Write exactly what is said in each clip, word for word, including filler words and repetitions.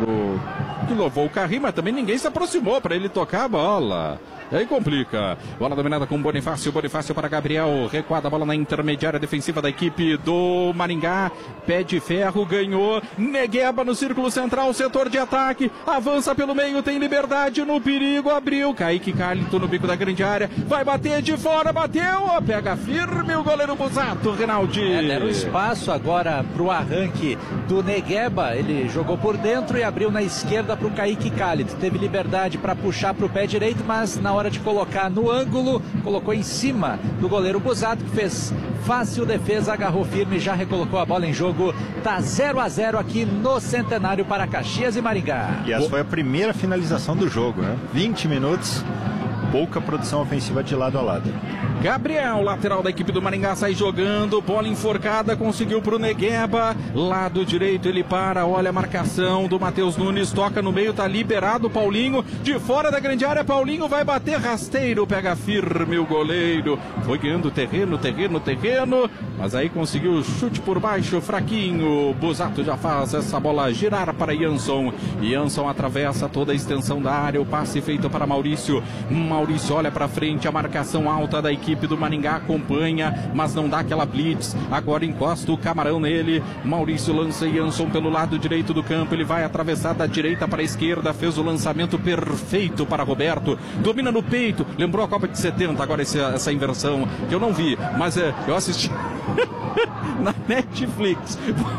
pro... que louvou o Carrinho, mas também ninguém se aproximou para ele tocar a bola. E aí complica. Bola dominada com Bonifácio. Bonifácio para Gabriel. Recuada a bola na intermediária defensiva da equipe do Maringá. Pé de ferro, ganhou. Negueba no círculo central, setor de ataque. Avança pelo meio, tem liberdade no perigo. Abriu. Kaique Calito no bico da grande área. Vai bater de fora, bateu. Pega firme o goleiro Busato, Rinaldi. É, deram espaço agora pro arranque do Negueba. Ele jogou por dentro e abriu na esquerda pro Kaique Calito. Teve liberdade para puxar pro pé direito, mas na hora de colocar no ângulo, colocou em cima do goleiro Busato, que fez fácil defesa, agarrou firme, já recolocou a bola em jogo. Tá zero a zero aqui no Centenário para Caxias e Maringá. E essa foi a primeira finalização do jogo, né? vinte minutos, pouca produção ofensiva de lado a lado. Gabriel, lateral da equipe do Maringá, sai jogando, bola enforcada, conseguiu pro Negueba, lado direito ele para, olha a marcação do Matheus Nunes, toca no meio, tá liberado Paulinho, de fora da grande área, Paulinho vai bater rasteiro, pega firme o goleiro, foi ganhando terreno, terreno, terreno, mas aí conseguiu o chute por baixo, fraquinho, Busato já faz essa bola girar para Jansson, Jansson atravessa toda a extensão da área, o passe feito para Maurício, Maurício olha para frente, a marcação alta da equipe do Maringá acompanha, mas não dá aquela blitz, agora encosta o Camarão nele, Maurício lança Jansson pelo lado direito do campo, ele vai atravessar da direita para a esquerda, fez o lançamento perfeito para Roberto, domina no peito, lembrou a Copa de setenta, agora essa, essa inversão, que eu não vi, mas é, eu assisti na Netflix,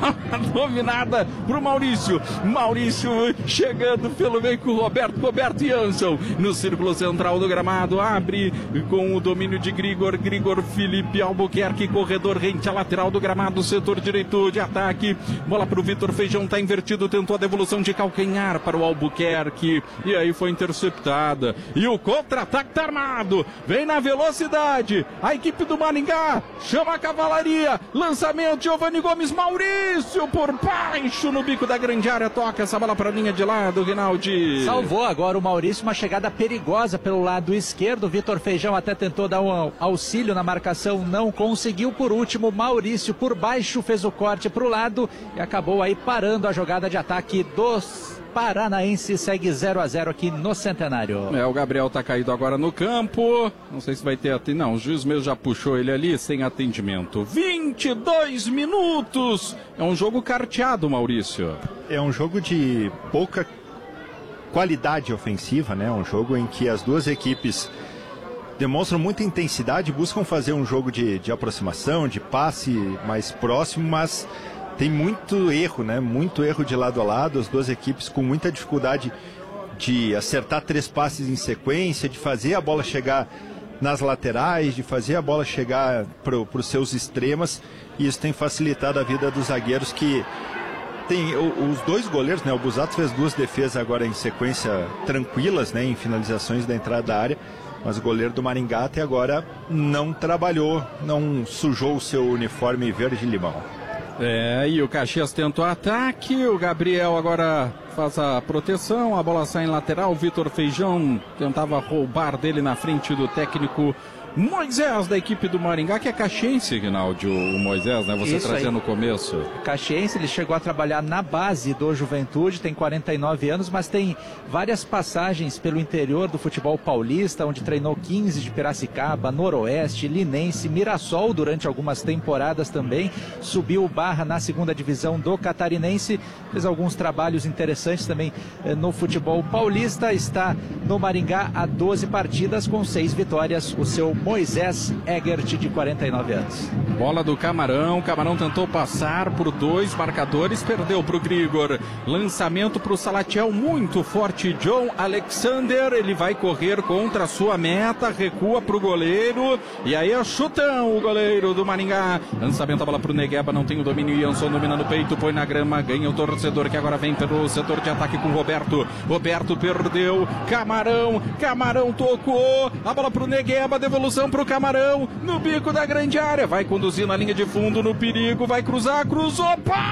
dominada pro Maurício, Maurício chegando pelo meio com o Roberto, Roberto Jansson, no círculo central do gramado, abre com o domínio de Grigor, Grigor Felipe Albuquerque, corredor rente à lateral do gramado, setor direito de ataque, bola pro Vitor Feijão, tá invertido, tentou a devolução de calcanhar para o Albuquerque, e aí foi interceptada, e o contra-ataque tá armado, vem na velocidade, a equipe do Maringá, chama a cavalaria, lançamento, Giovanni Gomes, Maurício por baixo no bico da grande área, toca essa bola para a linha de lado, Rinaldi. Salvou agora o Maurício, uma chegada perigosa pelo lado esquerdo, Vitor Feijão até tentou dar um auxílio na marcação, não conseguiu. Por último, Maurício por baixo fez o corte para o lado e acabou aí parando a jogada de ataque dos Paranaense, segue zero a zero aqui no Centenário. É, o Gabriel tá caído agora no campo, não sei se vai ter atendimento, não, o juiz mesmo já puxou ele ali sem atendimento. vinte e dois minutos, é um jogo carteado, Maurício. É um jogo de pouca qualidade ofensiva, né? Um jogo em que as duas equipes demonstram muita intensidade, buscam fazer um jogo de, de aproximação, de passe mais próximo, mas tem muito erro, né? Muito erro de lado a lado, as duas equipes com muita dificuldade de acertar três passes em sequência, de fazer a bola chegar nas laterais, de fazer a bola chegar para os seus extremas, e isso tem facilitado a vida dos zagueiros que tem o, os dois goleiros, né? O Busato fez duas defesas agora em sequência tranquilas, né? Em finalizações da entrada da área, mas o goleiro do Maringá até agora não trabalhou, não sujou o seu uniforme verde-limão. É, e o Caxias tenta o ataque, o Gabriel agora faz a proteção, a bola sai em lateral, o Vitor Feijão tentava roubar dele na frente do técnico Moisés da equipe do Maringá, que é caxiense, Rinaldi, o Moisés, né? Você trazia no começo. Caxiense, ele chegou a trabalhar na base do Juventude, tem quarenta e nove anos, mas tem várias passagens pelo interior do futebol paulista, onde treinou quinze de Piracicaba, Noroeste, Linense, Mirassol durante algumas temporadas também, subiu o Barra na segunda divisão do Catarinense, fez alguns trabalhos interessantes também eh, no futebol paulista, está no Maringá há doze partidas com seis vitórias, o seu Moisés Egert, de quarenta e nove anos. Bola do Camarão, Camarão tentou passar por dois marcadores, perdeu para o Grigor, lançamento para o Salatiel, muito forte, John Alexander, ele vai correr contra a sua meta, recua para o goleiro, e aí é chutão o goleiro do Maringá, lançamento, a bola para o Negueba, não tem o domínio, Jansson domina no peito, põe na grama, ganha o torcedor, que agora vem pelo setor de ataque com o Roberto, Roberto perdeu, Camarão, Camarão tocou, a bola para o Negueba, devolução para o Camarão, no bico da grande área, vai conduzir na linha de fundo, no perigo, vai cruzar, cruzou, passe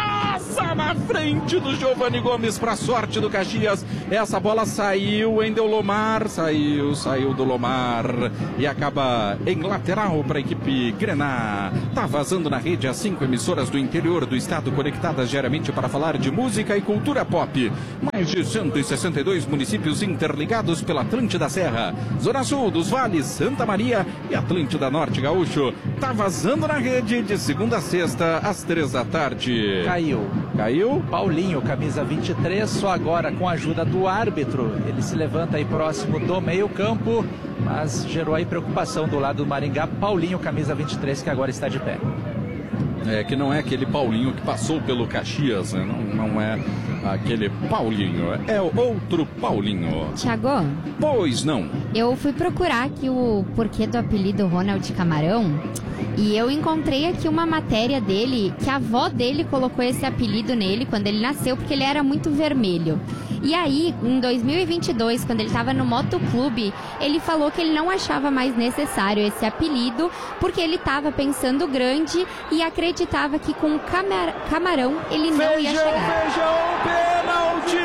passa na frente do Giovanni Gomes para sorte do Caxias. Essa bola saiu, Wendel Lomar, saiu, saiu do Lomar e acaba em lateral para a equipe Grená. Tá vazando na rede as cinco emissoras do interior do estado conectadas diariamente para falar de música e cultura pop. Mais de cento e sessenta e dois municípios interligados pela Atlântida Serra, Zona Sul dos Vales, Santa Maria e Atlântida Norte Gaúcho. Tá vazando na rede de segunda a sexta às três da tarde. Caiu. Caiu? Paulinho, camisa vinte e três, só agora com a ajuda do árbitro. Ele se levanta aí próximo do meio campo, mas gerou aí preocupação do lado do Maringá. Paulinho, camisa vinte e três, que agora está de pé. É, que não é aquele Paulinho que passou pelo Caxias, né? Não, não é aquele Paulinho, é o outro Paulinho. Thiago? Pois não. Eu fui procurar aqui o porquê do apelido Ronald Camarão e eu encontrei aqui uma matéria dele, que a avó dele colocou esse apelido nele quando ele nasceu, porque ele era muito vermelho. E aí, em dois mil e vinte e dois, quando ele estava no motoclube, ele falou que ele não achava mais necessário esse apelido, porque ele estava pensando grande e acreditava que com o camar camarão ele não feijão, ia chegar. Feijão, pênalti!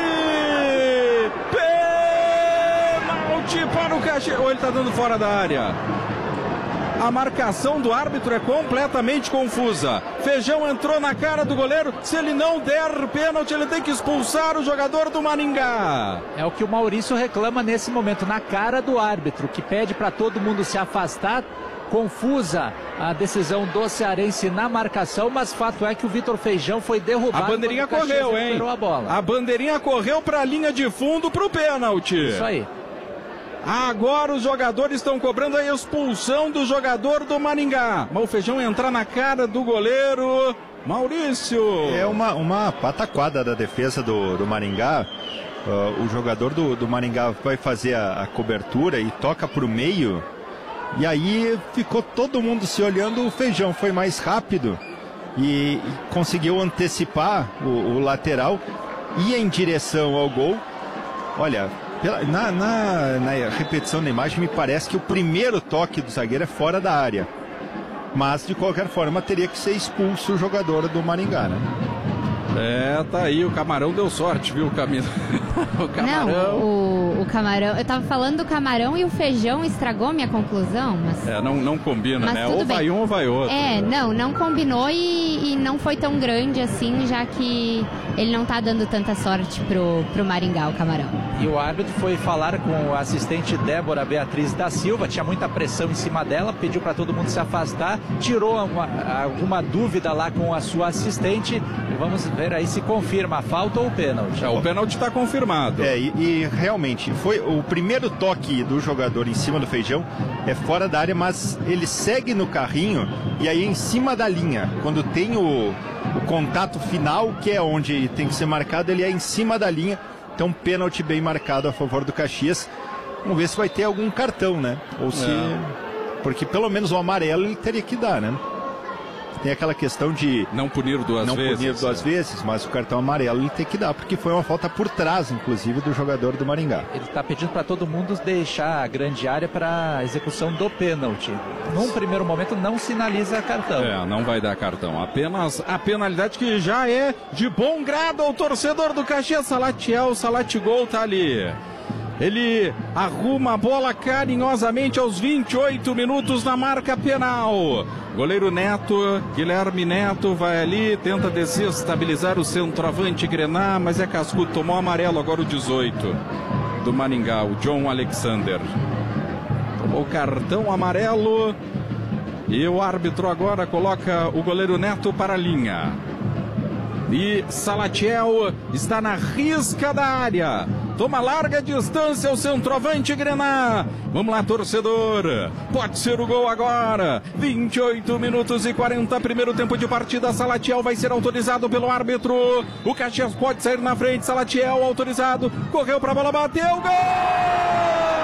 Pênalti para o Caxias. Ou ele está dando fora da área. A marcação do árbitro é completamente confusa. Feijão entrou na cara do goleiro. Se ele não der pênalti, ele tem que expulsar o jogador do Maringá. É o que o Maurício reclama nesse momento, na cara do árbitro, que pede para todo mundo se afastar. Confusa a decisão do cearense na marcação, mas fato é que o Vitor Feijão foi derrubado. A bandeirinha correu, hein? A, bola. a bandeirinha correu para a linha de fundo para o pênalti. Isso aí. Agora os jogadores estão cobrando a expulsão do jogador do Maringá. Mas o Feijão entrar na cara do goleiro. Maurício. É uma, uma pataquada da defesa do, do Maringá. Uh, o jogador do, do Maringá vai fazer a, a cobertura e toca para o meio. E aí ficou todo mundo se olhando. O Feijão foi mais rápido e, e conseguiu antecipar o, o lateral. Ia em direção ao gol. Olha... Pela, na, na, na repetição da imagem, me parece que o primeiro toque do zagueiro é fora da área. Mas, de qualquer forma, teria que ser expulso o jogador do Maringá, né? É, tá aí, o Camarão deu sorte, viu, Camila? O Camarão... Não, o, o Camarão... Eu tava falando do Camarão e o Feijão estragou minha conclusão, mas... É, não, não combina, mas né? Ou bem. vai um ou vai outro. É, não, não combinou e, e não foi tão grande assim, já que ele não tá dando tanta sorte pro, pro Maringá, o Camarão. E o árbitro foi falar com a assistente Débora Beatriz da Silva, tinha muita pressão em cima dela, pediu para todo mundo se afastar, tirou uma, alguma dúvida lá com a sua assistente, e vamos ver aí se confirma a falta ou o pênalti. É, o pênalti está confirmado. É, e, e realmente, foi o primeiro toque do jogador em cima do Feijão, é fora da área, mas ele segue no carrinho e aí em cima da linha, quando tem o, o contato final, que é onde tem que ser marcado, ele é em cima da linha. Então, pênalti bem marcado a favor do Caxias. Vamos ver se vai ter algum cartão, né? Ou se... É. Porque pelo menos o amarelo ele teria que dar, né? Tem aquela questão de... Não punir duas não vezes. Não punir duas é. vezes, mas o cartão amarelo ele tem que dar, porque foi uma falta por trás, inclusive, do jogador do Maringá. Ele está pedindo para todo mundo deixar a grande área para a execução do pênalti. Num primeiro momento não sinaliza cartão. É, não vai dar cartão. Apenas a penalidade que já é de bom grado ao torcedor do Caxias. Salatiel, Salatigol tá ali. Ele arruma a bola carinhosamente aos vinte e oito minutos na marca penal. Goleiro Neto, Guilherme Neto vai ali, tenta desestabilizar o centroavante Grená, mas é cascudo, tomou amarelo agora o dezoito do Maringá, o John Alexander. Tomou cartão amarelo e o árbitro agora coloca o goleiro Neto para a linha. E Salatiel está na risca da área. Toma larga distância o centroavante Grená. Vamos lá, torcedor. Pode ser o gol agora. vinte e oito minutos e quarenta, primeiro tempo de partida. Salatiel vai ser autorizado pelo árbitro. O Caxias pode sair na frente. Salatiel autorizado. Correu para a bola, bateu. Gol!